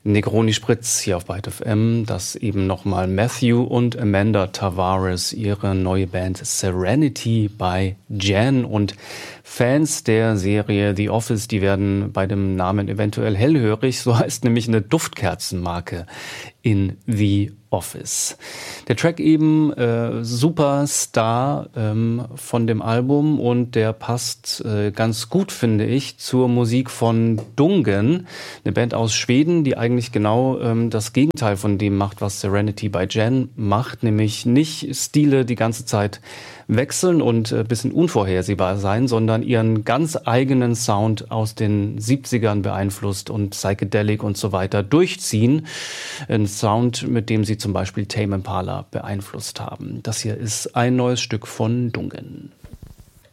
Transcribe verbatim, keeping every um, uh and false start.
Negroni Spritz hier auf Byte F M, dass eben nochmal Matthew und Amanda Tavares ihre neue Band Serenity bei Jan und Fans der Serie The Office, die werden bei dem Namen eventuell hellhörig, so heißt nämlich eine Duftkerzenmarke in The Office. Der Track eben äh, Superstar ähm, von dem Album und der passt äh, ganz gut, finde ich, zur Musik von Dungen, eine Band aus Schweden, die eigentlich genau ähm, das Gegenteil von dem macht, was Serenity bei Jan macht, nämlich nicht Stile die ganze Zeit wechseln und ein bisschen unvorhersehbar sein, sondern ihren ganz eigenen Sound aus den siebzigern beeinflusst und Psychedelic und so weiter durchziehen. Ein Sound, mit dem sie zum Beispiel Tame Impala beeinflusst haben. Das hier ist ein neues Stück von Dungen.